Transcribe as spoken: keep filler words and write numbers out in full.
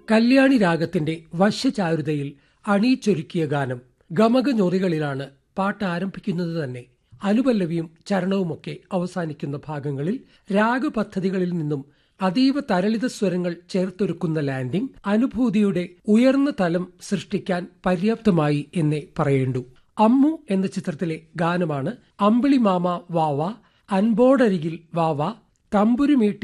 കല്യാണി രാഗത്തിന്റെ വശ്യചാരുതയിൽ അണിയിച്ചൊരുക്കിയ ഗാനം ഗമകഞൊറികളിലാണ് പാട്ട് ആരംഭിക്കുന്നത് തന്നെ. അനുപല്ലവിയും ചരണവുമൊക്കെ അവസാനിക്കുന്ന ഭാഗങ്ങളിൽ രാഗപദ്ധതികളിൽ നിന്നും അതീവ തരളിത സ്വരങ്ങൾ ചേർത്തൊരുക്കുന്ന ലാൻഡിംഗ് അനുഭൂതിയുടെ ഉയർന്ന തലം സൃഷ്ടിക്കാൻ പര്യാപ്തമായി എന്നേ പറയേണ്ടു. അമ്മു എന്ന ചിത്രത്തിലെ ഗാനമാണ് അമ്പിളി മാമ വാവ, അൻപോടരികിൽ വാവ, തമ്പുരുമീട്ടി